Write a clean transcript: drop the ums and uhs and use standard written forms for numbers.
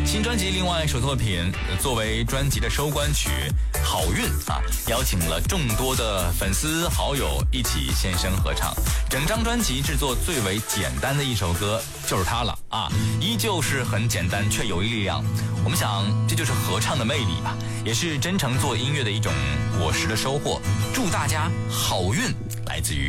新专辑另外一首作品作为专辑的收官曲《好运》邀请了众多的粉丝好友一起现身合唱。整张专辑制作最为简单的一首歌就是它了依旧是很简单却有力量。我们想这就是合唱的魅力吧，也是真诚做音乐的一种果实的收获。祝大家好运来自于